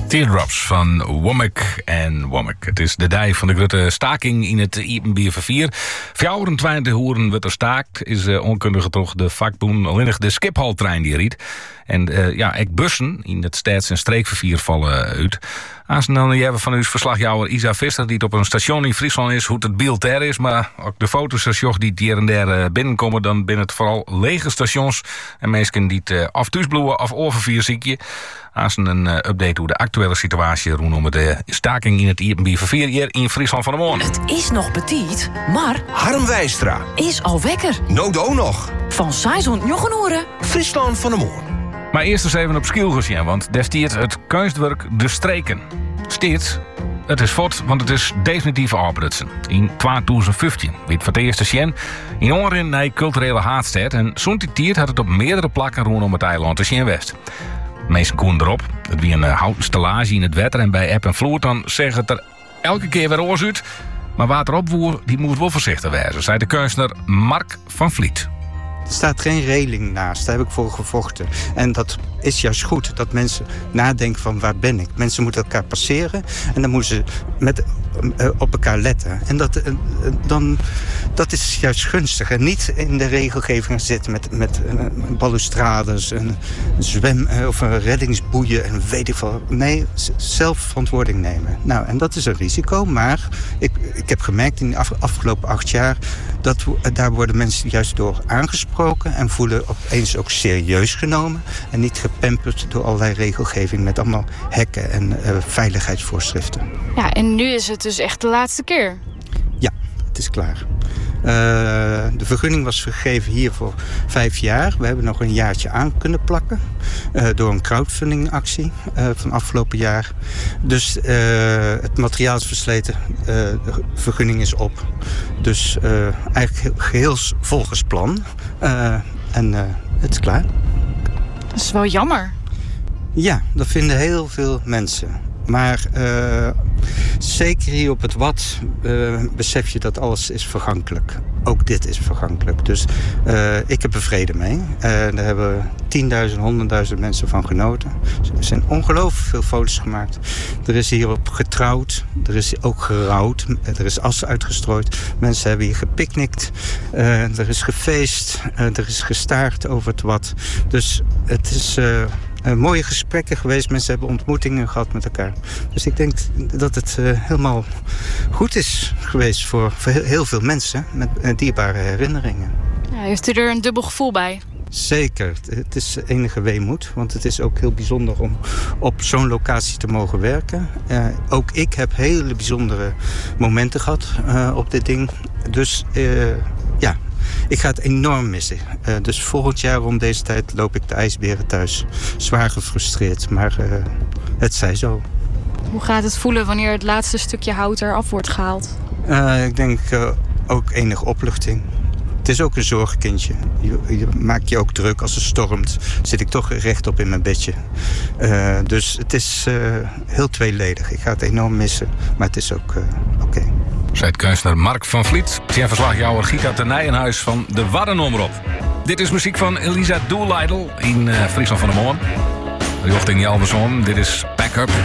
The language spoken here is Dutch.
Teardrops van Womack en Womack. Het is de dag van de grote staking in het Iepenbiervervier. 24 hoeren wordt er staakt, is onkundige toch de vakboen. Alleen de Schipholtrein die riet. En ik bussen in het stads- en streekvervier vallen uit. Als dan hebben van uw verslagjouwer Isa Visser, die het op een station in Friesland is, hoe het beeld daar is. Maar ook de fotostations die hier en daar binnenkomen, dan binnen het vooral lege stations. En mensen die het af thuisbloeien of overvier ziekje. Als een update hoe de actuele situatie rondom de staking in het Iepenbiervervier hier in Friesland van de Moon. Het is nog petit, maar Harm Wijstra is al wekker. Nodo nog. Van Saison Jochenoeren. Friesland van de Moon. Maar eerst eens even op Skielgers, want daar stiert het kunstwerk De Streken. Steeds, het is fort, want het is definitief afbrutsen. In 2015 werd voor het eerste zien in Oren naar culturele haatstad. En zo'n tiert had het op meerdere plakken rondom het eiland te zien West. Meesten koen erop. Het wie een houten stellage in het wetter en bij app en vloer, dan zeggen het er elke keer weer oors uit. Maar wat erop woer, die moet wel voorzichtig wezen, zei de kunstenaar Mark van Vliet. Er staat geen reling naast, daar heb ik voor gevochten. En dat is juist goed, dat mensen nadenken van waar ben ik. Mensen moeten elkaar passeren en dan moeten ze op elkaar letten. En dat is juist gunstig. En niet in de regelgeving zitten met balustrades, een of een reddingsboeien en weet ik veel. Nee, zelf verantwoording nemen. Nou, en dat is een risico, maar ik heb gemerkt in de afgelopen 8 jaar dat daar worden mensen juist door aangesproken en voelen opeens ook serieus genomen en niet gepamperd door allerlei regelgeving met allemaal hekken en veiligheidsvoorschriften. Ja, en nu is het dus echt de laatste keer. Ja, het is klaar. De vergunning was gegeven hier voor 5 jaar. We hebben nog een jaartje aan kunnen plakken door een crowdfundingactie van afgelopen jaar. Dus het materiaal is versleten, de vergunning is op. Dus eigenlijk geheel volgens plan. En het is klaar. Dat is wel jammer. Ja, dat vinden heel veel mensen. Maar zeker hier op het Wad besef je dat alles is vergankelijk. Ook dit is vergankelijk. Dus ik heb er vrede mee. Daar hebben 10.000, 100.000 mensen van genoten. Er zijn ongelooflijk veel foto's gemaakt. Er is hierop getrouwd. Er is ook gerouwd. Er is as uitgestrooid. Mensen hebben hier gepicnict. Er is gefeest. Er is gestaard over het Wad. Dus het is mooie gesprekken geweest. Mensen hebben ontmoetingen gehad met elkaar. Dus ik denk dat het helemaal goed is geweest voor heel veel mensen met dierbare herinneringen. Ja, heeft u er een dubbel gevoel bij? Zeker. Het is enige weemoed. Want het is ook heel bijzonder om op zo'n locatie te mogen werken. Ook ik heb hele bijzondere momenten gehad op dit ding. Dus ja, ik ga het enorm missen. Dus volgend jaar rond deze tijd loop ik de ijsberen thuis. Zwaar gefrustreerd, maar het zij zo. Hoe gaat het voelen wanneer het laatste stukje hout eraf wordt gehaald? Ik denk ook enige opluchting. Het is ook een zorgkindje. Je maakt je ook druk als het stormt. Zit ik toch rechtop in mijn bedje. Dus het is heel tweeledig. Ik ga het enorm missen, maar het is ook oké. Zei het kunstenaar Mark van Vliet. Zijn verslagjouwer Gita ten Nijenhuis van de Waddenomroep. Dit is muziek van Elisa Doolittle in Friesland van de Moon. Richting Jalverson. Dit is Back Up.